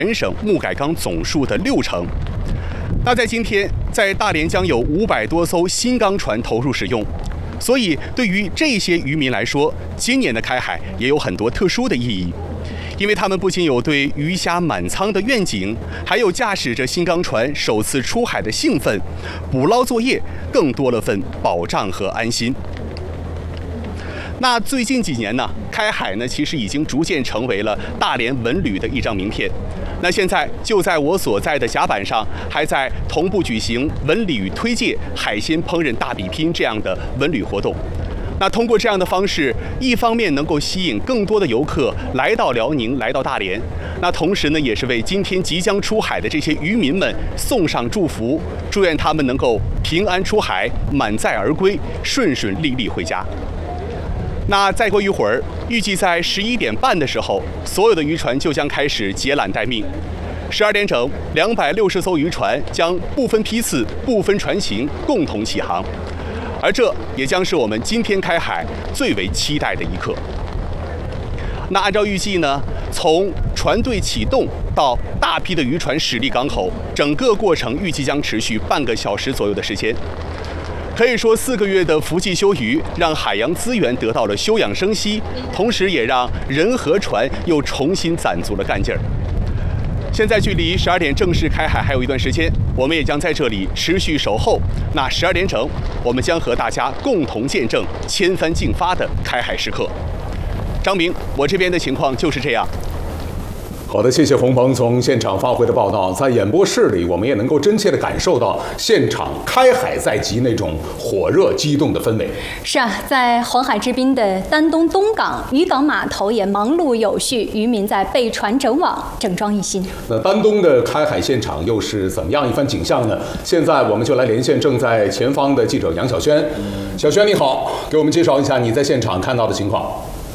全省木改缸总数的60%。那在今天，在大连将有500多艘新钢船投入使用，所以对于这些渔民来说，今年的开海也有很多特殊的意义。因为他们不仅有对鱼虾满仓的愿景，还有驾驶着新钢船首次出海的兴奋，捕捞作业更多了份保障和安心。那最近几年呢，开海呢其实已经逐渐成为了大连文旅的一张名片。那现在就在我所在的甲板上，还在同步举行文旅推介、海鲜烹饪大比拼这样的文旅活动。那通过这样的方式，一方面能够吸引更多的游客来到辽宁，来到大连，那同时呢，也是为今天即将出海的这些渔民们送上祝福，祝愿他们能够平安出海，满载而归，顺顺利利回家。那再过一会儿，预计在11点半的时候，所有的渔船就将开始解缆待命。12点整，260艘渔船将不分批次、不分船型共同起航。而这也将是我们今天开海最为期待的一刻。那按照预计呢，从船队启动到大批的渔船驶离港口，整个过程预计将持续半个小时左右的时间。可以说，4个月的伏季休渔，让海洋资源得到了休养生息，同时也让人和船又重新攒足了干劲儿。现在距离12点正式开海还有一段时间，我们也将在这里持续守候。那12点整，我们将和大家共同见证千帆竞发的开海时刻。张明，我这边的情况就是这样。 好的，谢谢洪鹏从现场发回的报道。在演播室里，我们也能够真切地感受到现场开海在即那种火热激动的氛围。 是啊，在黄海之滨的丹东东港渔港码头也忙碌有序，渔民在备船整网，整装一新。 那丹东的开海现场又是怎么样一番景象呢？现在我们就来连线正在前方的记者杨晓轩。小轩你好，给我们介绍一下你在现场看到的情况。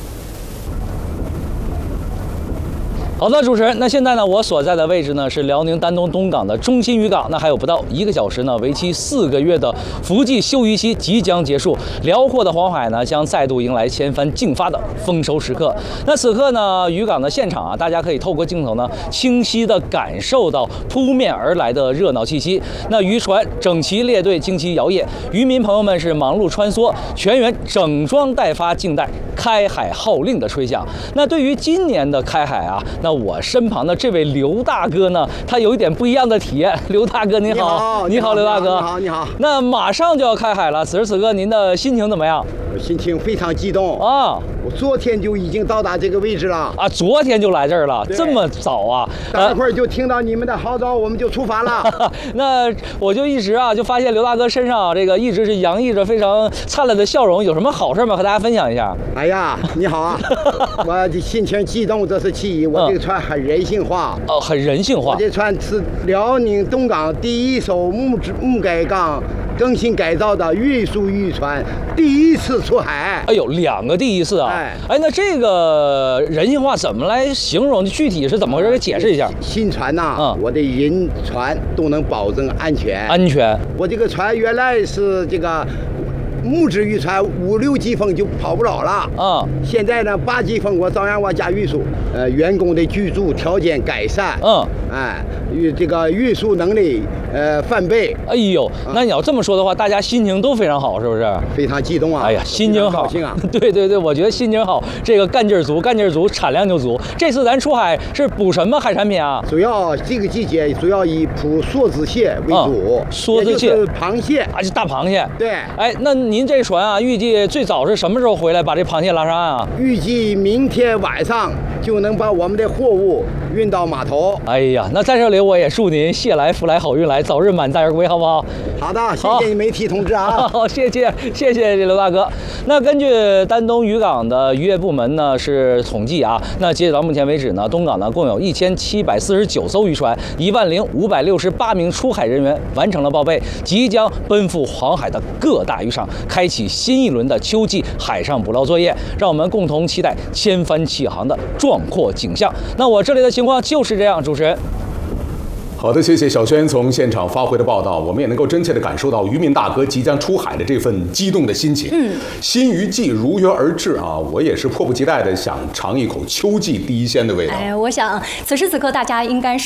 好的，主持人，那现在呢，我所在的位置呢是辽宁丹东东港的中心渔港，那还有不到1个小时呢，为期4个月的伏季休渔期即将结束，辽阔的黄海呢将再度迎来千帆竞发的丰收时刻。那此刻呢，渔港的现场啊，大家可以透过镜头呢，清晰地感受到扑面而来的热闹气息。那渔船整齐列队，旌旗摇曳，渔民朋友们是忙碌穿梭，全员整装待发，静待开海号令的吹响。那对于今年的开海啊，那我身旁的这位刘大哥呢，他有一点不一样的体验。刘大哥你好，你好，刘大哥， 你好，你好。 那马上就要开海了，此时此刻您的心情怎么样？ 心情非常激动啊！ 我昨天就已经到达这个位置了啊！昨天就来这儿了，这么早啊？ 待会儿就听到你们的号召，我们就出发了。 那我就一直啊，就发现刘大哥身上这个一直是洋溢着非常灿烂的笑容，有什么好事吗？和大家分享一下。 哎呀，你好啊！我的心情激动，这是其一。我这个船很人性化哦，很人性化。 我这船是辽宁东港第一艘木改缸更新改造的运输渔船，第一次出海。 哎呦，2个第一次啊！哎，那这个人性化怎么来形容？具体是怎么回事？给解释一下。 新船呐，我的人船都能保证安全。 安全。 我这个船原来是这个木质渔船，5、6级风就跑不了了啊。现在呢，8级风我照样往加运输。员工的居住条件改善。这个运输能力翻倍。 哎呦，那你要这么说的话，大家心情都非常好，是不是？ 非常激动啊！ 哎呀，心情好， 高兴啊！ 对对对，我觉得心情好，这个干劲儿足，干劲儿足，产量就足。这次咱出海是捕什么海产品啊？ 主要这个季节主要以捕梭子蟹为主。 梭子蟹， 螃蟹啊，就大螃蟹。 对。 哎，那您这船啊，预计最早是什么时候回来把这螃蟹拉上岸啊？ 预计明天晚上就能把我们的货物运到码头。 哎呀，那在这里我也祝您蟹来福来好运来，早日满载而归，好不好？ 好的，谢谢媒体同志啊！ 好，谢谢刘大哥。那根据丹东渔港的渔业部门呢是统计啊，那截止到目前为止呢，东港呢共有1749艘渔船，10568名出海人员完成了报备，即将奔赴黄海的各大渔场，开启新一轮的秋季海上捕捞作业，让我们共同期待千帆起航的壮阔景象。那我这里的情况就是这样，主持人。 好的，谢谢小轩从现场发回的报道，我们也能够真切地感受到渔民大哥即将出海的这份激动的心情。新渔季如约而至啊，我也是迫不及待地想尝一口秋季第一鲜的味道。 我想此时此刻大家应该是